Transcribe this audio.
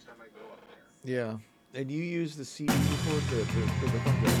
Yeah. And you use the CD port, the thumb drive.